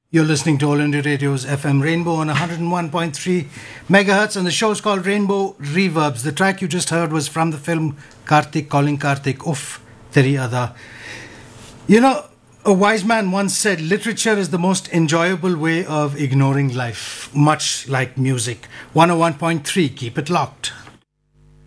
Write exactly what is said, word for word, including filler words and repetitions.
You're listening to All India Radio's F M Rainbow on one oh one point three megahertz, and the show's called Rainbow Reverbs. The track you just heard was from the film Karthik Calling Karthik, Uff, Teri Ada. You know, a wise man once said, literature is the most enjoyable way of ignoring life, much like music. one oh one point three, keep it locked.